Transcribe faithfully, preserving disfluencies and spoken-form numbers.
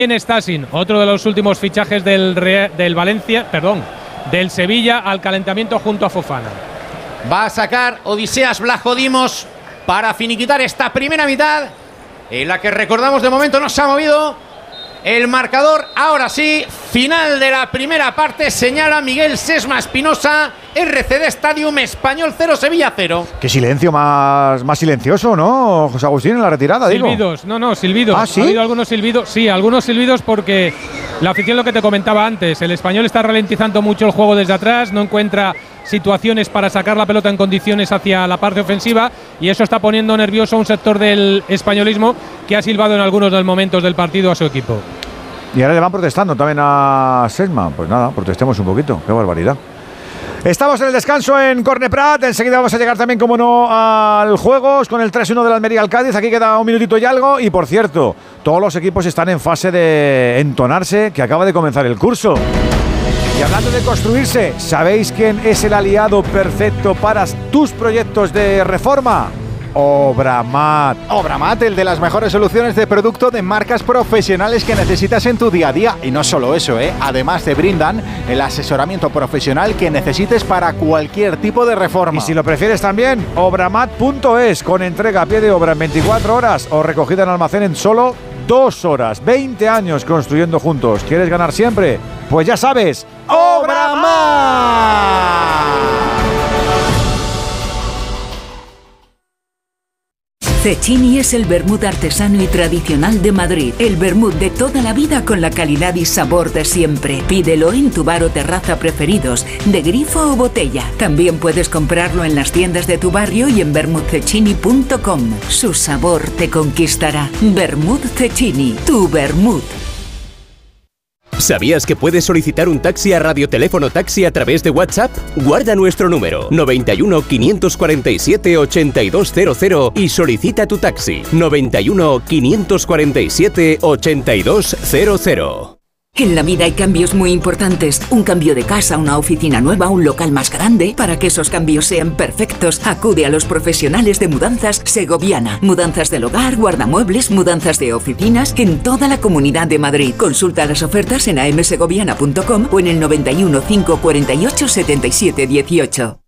En Stasin, otro de los últimos fichajes del, Real, del Valencia, perdón, del Sevilla al calentamiento junto a Fofana. Va a sacar Odiseas Vlachodimos para finiquitar esta primera mitad, en la que recordamos de momento no se ha movido el marcador. Ahora sí, final de la primera parte, señala Miguel Sesma Espinosa. R C D Stadium, Español cero, Sevilla cero. Qué silencio más, más silencioso, ¿no, José Agustín, en la retirada? Silbidos, digo. no, no, silbidos. ¿Ah, sí? Ha habido algunos silbidos, sí, algunos silbidos porque la afición, lo que te comentaba antes, el Español está ralentizando mucho el juego desde atrás, no encuentra situaciones para sacar la pelota en condiciones hacia la parte ofensiva y eso está poniendo nervioso a un sector del españolismo que ha silbado en algunos de los momentos del partido a su equipo. Y ahora le van protestando también a Sesma. Pues nada, protestemos un poquito, qué barbaridad. Estamos en el descanso en Corneprat. Enseguida vamos a llegar también, como no, al Juegos con el tres uno del Almería al Cádiz. Aquí queda un minutito y algo. Y por cierto, todos los equipos están en fase de entonarse, que acaba de comenzar el curso. Y hablando de construirse, ¿sabéis quién es el aliado perfecto para tus proyectos de reforma? Obramat. Obramat, el de las mejores soluciones de producto de marcas profesionales que necesitas en tu día a día. Y no solo eso, ¿eh? Además te brindan el asesoramiento profesional que necesites para cualquier tipo de reforma. Y si lo prefieres también, obramat punto es, con entrega a pie de obra en veinticuatro horas o recogida en almacén en solo dos horas. veinte años construyendo juntos. ¿Quieres ganar siempre? Pues ya sabes, Obramat. Cecchini es el vermut artesano y tradicional de Madrid. El vermut de toda la vida con la calidad y sabor de siempre. Pídelo en tu bar o terraza preferidos, de grifo o botella. También puedes comprarlo en las tiendas de tu barrio y en vermut cecchini punto com. Su sabor te conquistará. Vermut Cecchini, tu vermut. ¿Sabías que puedes solicitar un taxi a Radioteléfono Taxi a través de WhatsApp? Guarda nuestro número noventa y uno, quinientos cuarenta y siete, ochenta y dos cero cero y solicita tu taxi noventa y uno, quinientos cuarenta y siete, ochenta y dos cero cero. En la vida hay cambios muy importantes. Un cambio de casa, una oficina nueva, un local más grande. Para que esos cambios sean perfectos, acude a los profesionales de Mudanzas Segoviana. Mudanzas del hogar, guardamuebles, mudanzas de oficinas en toda la Comunidad de Madrid. Consulta las ofertas en a m segoviana punto com o en el noventa y uno, cinco cuarenta y ocho, setenta y siete dieciocho.